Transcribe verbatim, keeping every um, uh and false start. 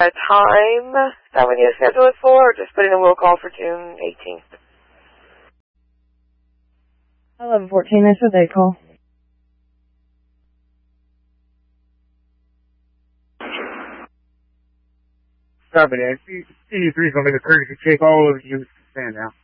a time that we need to schedule it for, or just put in a will call for June eighteenth? eleven fourteen, they said they'd call. Copy that. C U three is going to make a courtesy check. All of you stand down.